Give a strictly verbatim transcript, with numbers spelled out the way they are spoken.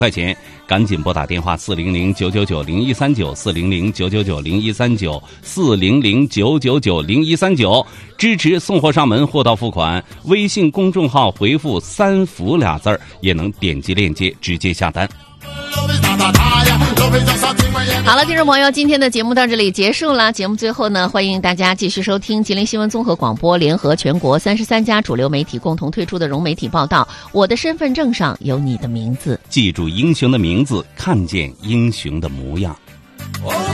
块钱，赶紧拨打电话四零零九九九零一三九四零零九九九零一三九四零零九九九零一三九，支持送货上门，货到付款。微信公众号回复三福俩字儿，也能点击链接直接下单。 好了，听众朋友，今天的节目到这里结束了。节目最后呢，欢迎大家继续收听吉林新闻综合广播联合全国三十三家主流媒体共同推出的融媒体报道。我的身份证上有你的名字， 记住英雄的名字，看见英雄的模样。